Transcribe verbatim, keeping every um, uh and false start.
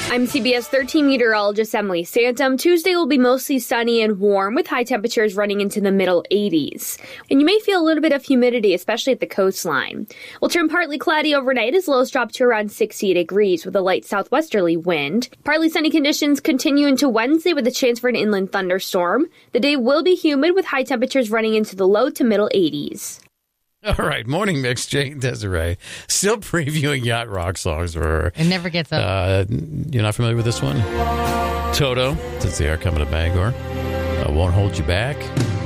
I'm C B S thirteen meteorologist Emily Santum. Tuesday will be mostly sunny and warm with high temperatures running into the middle eighties. And you may feel a little bit of humidity, especially at the coastline. We'll turn partly cloudy overnight as lows drop to around sixty degrees with a light southwesterly wind. Partly sunny conditions continue into Wednesday with a chance for an inland thunderstorm. The day will be humid with high temperatures running into the low to middle eighties. All right, morning mix, Jay and Desiree. Still previewing yacht rock songs for her. It never gets up. Uh, you're not familiar with this one? Toto, since they are coming to Bangor. Uh, Won't Hold You Back.